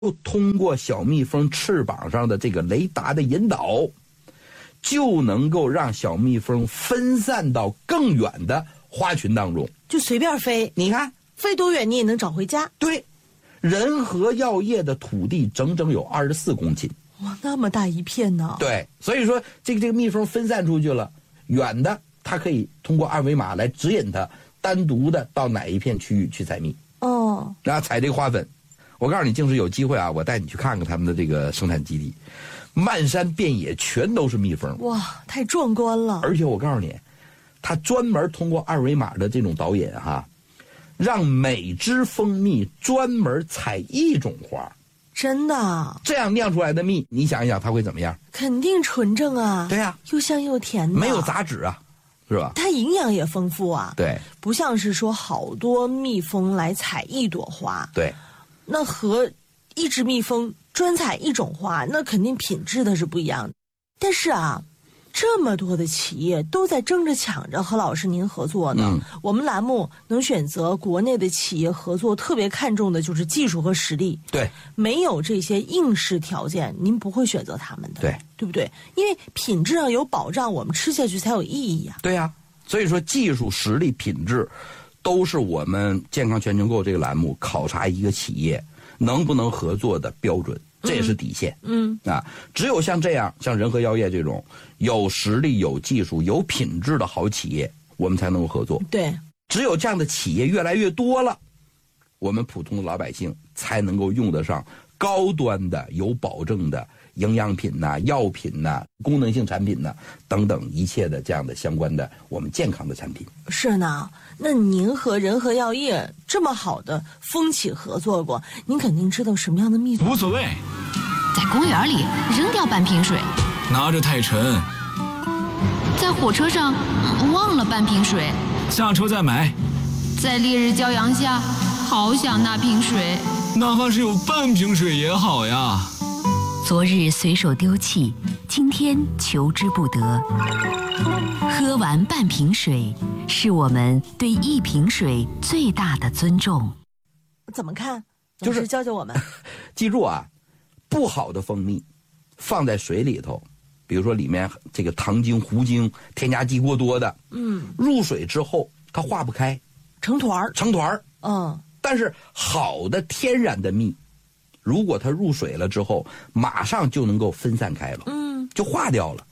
通过小蜜蜂翅膀上的这个雷达的引导，就能够让小蜜蜂分散到更远的花群当中， 就随便飞。 你看飞多远你也能找回家。 对，仁和药业的土地整整有24公顷。 哇，那么大一片呢。 对，所以说这个蜜蜂分散出去了，远的它可以通过二维码来指引它单独的到哪一片区域去采蜜。 哦， 然后采这个花粉。我告诉你，净是有机会啊，我带你去看看他们的这个生产基地，漫山遍野全都是蜜蜂。 哇，太壮观了！ 而且我告诉你，他专门通过二维码的这种导引哈，让每只蜂蜜专门采一种花。 真的？ 这样酿出来的蜜，你想一想它会怎么样？ 肯定纯正啊。 对呀， 又香又甜的， 没有杂质啊，是吧？ 它营养也丰富啊。 对， 不像是说好多蜜蜂来采一朵花。 对， 那和一只蜜蜂专采一种花，那肯定品质的是不一样的。但是啊，这么多的企业都在争着抢着和老师您合作呢。我们栏目能选择国内的企业合作，特别看重的就是技术和实力。 对， 没有这些应试条件，您不会选择他们的。 对， 对不对？因为品质上有保障，我们吃下去才有意义啊。 对呀，所以说技术、实力、品质，都是我们健康全球购这个栏目考察一个企业能不能合作的标准。这也是底线。只有像这样，像仁和药业这种有实力、有技术、有品质的好企业，我们才能够合作。 对， 只有这样的企业越来越多了，我们普通的老百姓才能够用得上高端的、有保证的营养品呐、药品呐、功能性产品呐等等一切的这样的相关的我们健康的产品。 是呢。那您和仁和药业这么好的蜂企合作过，您肯定知道什么样的蜜无所谓， 在公园里扔掉半瓶水， 拿着太沉； 在火车上忘了半瓶水， 下车再买； 在烈日骄阳下好想那瓶水， 哪怕是有半瓶水也好呀。 昨日随手丢弃，今天求之不得。喝完半瓶水，是我们对一瓶水最大的尊重。 怎么看？ 就是教教我们。 记住啊，不好的蜂蜜放在水里头，比如说里面这个糖精、糊精添加剂过多的，入水之后它化不开， 成团儿。 但是好的天然的蜜，如果它入水了之后，马上就能够分散开了，就化掉了。